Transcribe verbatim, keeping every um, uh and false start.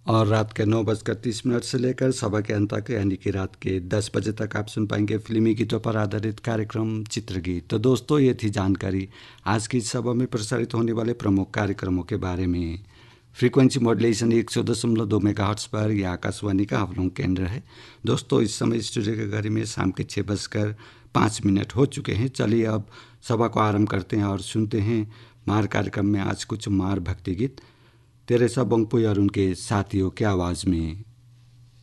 और रात के नौ बजकर तीस मिनट से लेकर सवा के अंत तक यानी कि रात के दस बजे तक आप सुन पाएंगे फिल्मी गीतों पर आधारित कार्यक्रम चित्रगीत। तो दोस्तों, ये थी जानकारी आज की सभा में प्रसारित होने वाले प्रमुख कार्यक्रमों के बारे में। फ्रीक्वेंसी मॉड्यूलेशन एक सौ दशमलव दो मेगा हर्ट्स पर यह आकाशवाणी का हम लोग केंद्र है। दोस्तों, इस समय स्टूडियो के घड़ी में शाम के छः बजकर पाँच मिनट हो चुके हैं। चलिए अब सभा को आरंभ करते हैं और सुनते हैं मार कार्यक्रम में आज कुछ मार भक्ति गीत तेरेसा बोंगपुई और उनके साथियों की आवाज़ में।